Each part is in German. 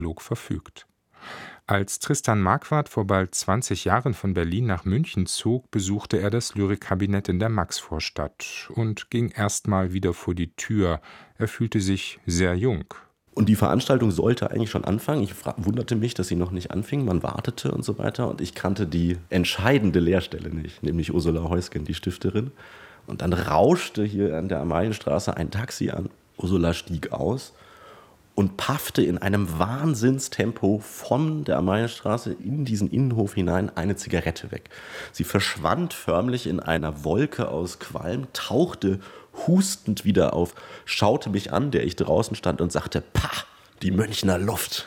verfügt. Als Tristan Marquardt vor bald 20 Jahren von Berlin nach München zog, besuchte er das Lyrikkabinett in der Maxvorstadt und ging erstmal wieder vor die Tür. Er fühlte sich sehr jung. Und die Veranstaltung sollte eigentlich schon anfangen. Ich wunderte mich, dass sie noch nicht anfing. Man wartete und so weiter. Und ich kannte die entscheidende Lehrstelle nicht, nämlich Ursula Heusgen, die Stifterin. Und dann rauschte hier an der Amalienstraße ein Taxi an. Ursula stieg aus und paffte in einem Wahnsinnstempo von der Amalienstraße in diesen Innenhof hinein eine Zigarette weg. Sie verschwand förmlich in einer Wolke aus Qualm, tauchte hustend wieder auf, schaute mich an, der ich draußen stand, und sagte: Pah, die Münchner Luft.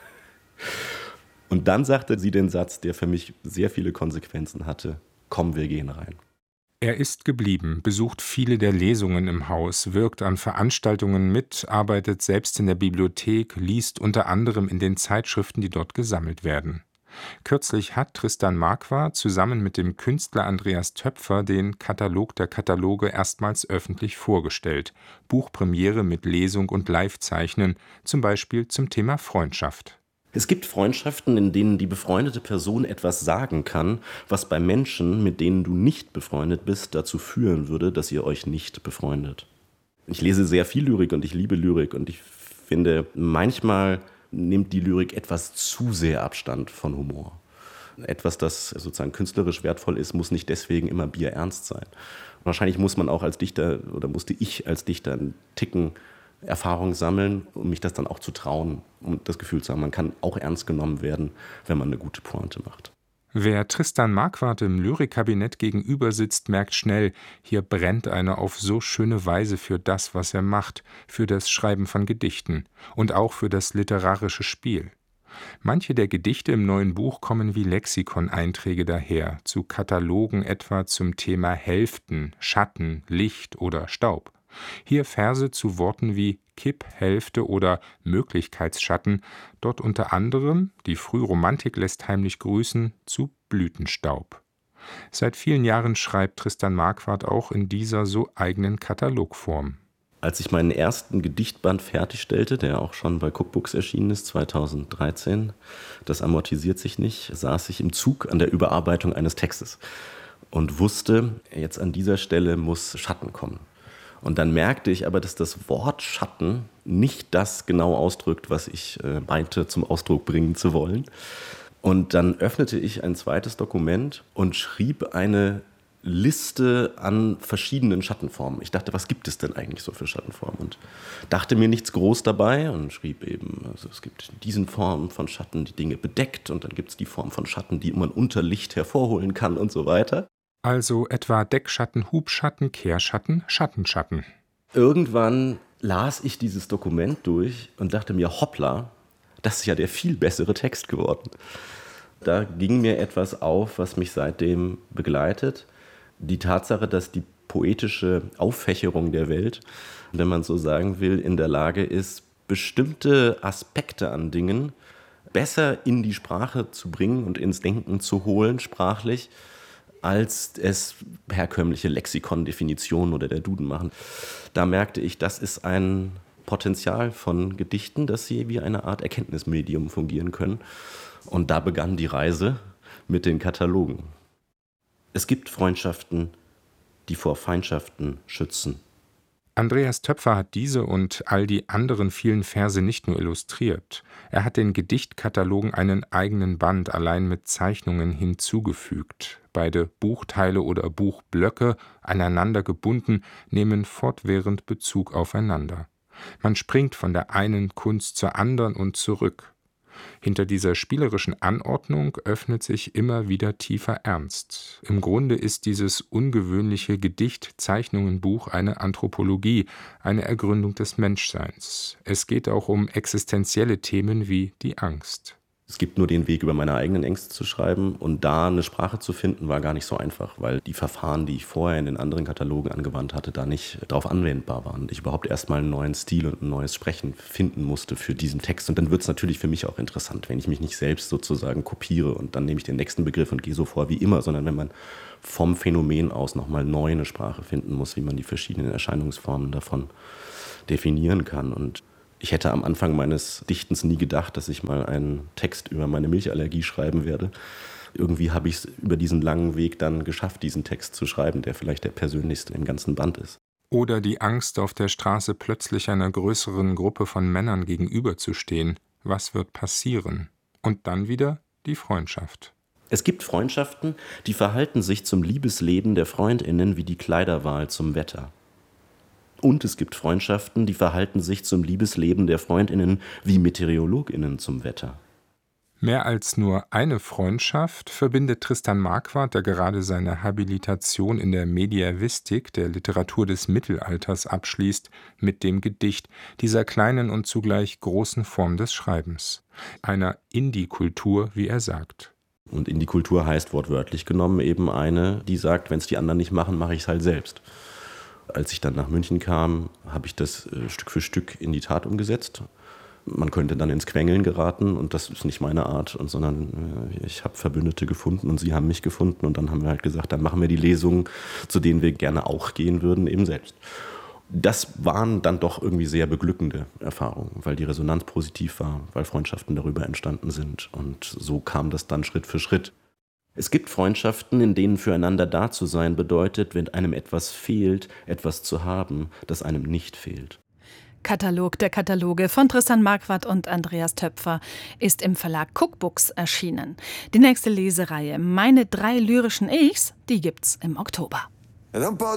Und dann sagte sie den Satz, der für mich sehr viele Konsequenzen hatte: Komm, wir gehen rein. Er ist geblieben, besucht viele der Lesungen im Haus, wirkt an Veranstaltungen mit, arbeitet selbst in der Bibliothek, liest unter anderem in den Zeitschriften, die dort gesammelt werden. Kürzlich hat Tristan Marquardt zusammen mit dem Künstler Andreas Töpfer den Katalog der Kataloge erstmals öffentlich vorgestellt. Buchpremiere mit Lesung und Livezeichnen, zum Beispiel zum Thema Freundschaft. Es gibt Freundschaften, in denen die befreundete Person etwas sagen kann, was bei Menschen, mit denen du nicht befreundet bist, dazu führen würde, dass ihr euch nicht befreundet. Ich lese sehr viel Lyrik und ich liebe Lyrik und ich finde, manchmal nimmt die Lyrik etwas zu sehr Abstand von Humor. Etwas, das sozusagen künstlerisch wertvoll ist, muss nicht deswegen immer bierernst sein. Wahrscheinlich muss man auch als Dichter, oder musste ich als Dichter einen Ticken Erfahrung sammeln, um mich das dann auch zu trauen, um das Gefühl zu haben, man kann auch ernst genommen werden, wenn man eine gute Pointe macht. Wer Tristan Marquardt im Lyrikkabinett gegenüber sitzt, merkt schnell, hier brennt einer auf so schöne Weise für das, was er macht, für das Schreiben von Gedichten und auch für das literarische Spiel. Manche der Gedichte im neuen Buch kommen wie Lexikon-Einträge daher, zu Katalogen etwa zum Thema Hälften, Schatten, Licht oder Staub. Hier Verse zu Worten wie Kipphälfte oder Möglichkeitsschatten, dort unter anderem, die Frühromantik lässt heimlich grüßen, zu Blütenstaub. Seit vielen Jahren schreibt Tristan Marquardt auch in dieser so eigenen Katalogform. Als ich meinen ersten Gedichtband fertigstellte, der auch schon bei Cookbooks erschienen ist, 2013, das amortisiert sich nicht, saß ich im Zug an der Überarbeitung eines Textes und wusste, jetzt an dieser Stelle muss Schatten kommen. Und dann merkte ich aber, dass das Wort Schatten nicht das genau ausdrückt, was ich meinte, zum Ausdruck bringen zu wollen. Und dann öffnete ich ein zweites Dokument und schrieb eine Liste an verschiedenen Schattenformen. Ich dachte, was gibt es denn eigentlich so für Schattenformen? Und dachte mir nichts groß dabei und schrieb eben, also es gibt diesen Formen von Schatten, die Dinge bedeckt, und dann gibt es die Form von Schatten, die man unter Licht hervorholen kann und so weiter. Also etwa Deckschatten, Hubschatten, Kehrschatten, Schattenschatten. Irgendwann las ich dieses Dokument durch und dachte mir, hoppla, das ist ja der viel bessere Text geworden. Da ging mir etwas auf, was mich seitdem begleitet. Die Tatsache, dass die poetische Auffächerung der Welt, wenn man so sagen will, in der Lage ist, bestimmte Aspekte an Dingen besser in die Sprache zu bringen und ins Denken zu holen, sprachlich, als es herkömmliche Lexikon-Definitionen oder der Duden machen. Da merkte ich, das ist ein Potenzial von Gedichten, dass sie wie eine Art Erkenntnismedium fungieren können. Und da begann die Reise mit den Katalogen. Es gibt Freundschaften, die vor Feindschaften schützen. Andreas Töpfer hat diese und all die anderen vielen Verse nicht nur illustriert. Er hat den Gedichtkatalogen einen eigenen Band allein mit Zeichnungen hinzugefügt. Beide Buchteile oder Buchblöcke, aneinander gebunden, nehmen fortwährend Bezug aufeinander. Man springt von der einen Kunst zur anderen und zurück. Hinter dieser spielerischen Anordnung öffnet sich immer wieder tiefer Ernst. Im Grunde ist dieses ungewöhnliche Gedicht-Zeichnungen-Buch eine Anthropologie, eine Ergründung des Menschseins. Es geht auch um existenzielle Themen wie die Angst. Es gibt nur den Weg, über meine eigenen Ängste zu schreiben, und da eine Sprache zu finden, war gar nicht so einfach, weil die Verfahren, die ich vorher in den anderen Katalogen angewandt hatte, da nicht darauf anwendbar waren. Ich überhaupt erstmal einen neuen Stil und ein neues Sprechen finden musste für diesen Text. Und dann wird es natürlich für mich auch interessant, wenn ich mich nicht selbst sozusagen kopiere und dann nehme ich den nächsten Begriff und gehe so vor wie immer, sondern wenn man vom Phänomen aus nochmal neu eine Sprache finden muss, wie man die verschiedenen Erscheinungsformen davon definieren kann. Und Ich hätte am Anfang meines Dichtens nie gedacht, dass ich mal einen Text über meine Milchallergie schreiben werde. Irgendwie habe ich es über diesen langen Weg dann geschafft, diesen Text zu schreiben, der vielleicht der persönlichste im ganzen Band ist. Oder die Angst, auf der Straße plötzlich einer größeren Gruppe von Männern gegenüberzustehen. Was wird passieren? Und dann wieder die Freundschaft. Es gibt Freundschaften, die verhalten sich zum Liebesleben der FreundInnen wie die Kleiderwahl zum Wetter. Und es gibt Freundschaften, die verhalten sich zum Liebesleben der FreundInnen wie MeteorologInnen zum Wetter. Mehr als nur eine Freundschaft verbindet Tristan Marquardt, der gerade seine Habilitation in der Mediävistik, der Literatur des Mittelalters, abschließt, mit dem Gedicht, dieser kleinen und zugleich großen Form des Schreibens. Einer Indie-Kultur, wie er sagt. Und Indie-Kultur heißt wortwörtlich genommen eben eine, die sagt, wenn es die anderen nicht machen, mache ich es halt selbst. Als ich dann nach München kam, habe ich das Stück für Stück in die Tat umgesetzt. Man könnte dann ins Quengeln geraten und das ist nicht meine Art, sondern ich habe Verbündete gefunden und sie haben mich gefunden und dann haben wir halt gesagt, dann machen wir die Lesungen, zu denen wir gerne auch gehen würden, eben selbst. Das waren dann doch irgendwie sehr beglückende Erfahrungen, weil die Resonanz positiv war, weil Freundschaften darüber entstanden sind und so kam das dann Schritt für Schritt. Es gibt Freundschaften, in denen füreinander da zu sein bedeutet, wenn einem etwas fehlt, etwas zu haben, das einem nicht fehlt. Katalog der Kataloge von Tristan Marquardt und Andreas Töpfer ist im Verlag Cookbooks erschienen. Die nächste Lesereihe, Meine 3 lyrischen Ichs, die gibt's im Oktober.